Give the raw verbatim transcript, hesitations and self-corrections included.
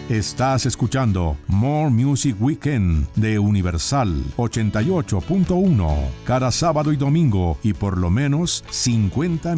Estás escuchando More Music Weekend de Universal ochenta y ocho punto uno cada sábado y domingo y por lo menos cincuenta